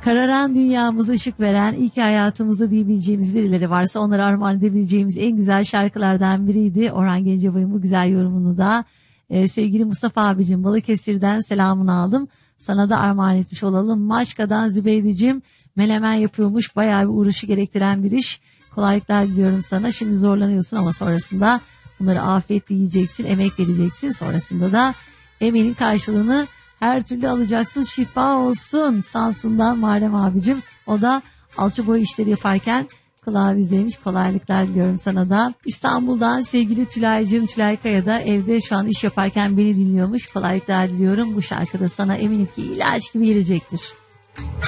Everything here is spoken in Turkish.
Kararan dünyamıza ışık veren, iyi ki hayatımızda diyebileceğimiz birileri varsa onlara armağan edebileceğimiz en güzel şarkılardan biriydi. Orhan Gencebay'ın bu güzel yorumunu da sevgili Mustafa abicim Balıkesir'den selamını aldım. Sana da armağan etmiş olalım. Maçka'dan Zübeydeciğim menemen yapıyormuş. Bayağı bir uğraşı gerektiren bir iş. Kolaylıklar diliyorum sana. Şimdi zorlanıyorsun ama sonrasında bunları afiyetle yiyeceksin, emek vereceksin. Sonrasında da emeğin karşılığını her türlü alacaksın. Şifa olsun. Samsun'dan Muharrem abicim. O da alçı boy işleri yaparken kulağı bizdeymiş. Kolaylıklar diliyorum sana da. İstanbul'dan sevgili Tülay'cığım, Tülay Kaya da evde şu an iş yaparken beni dinliyormuş. Kolaylıklar diliyorum. Bu şarkıda sana eminim ki ilaç gibi gelecektir.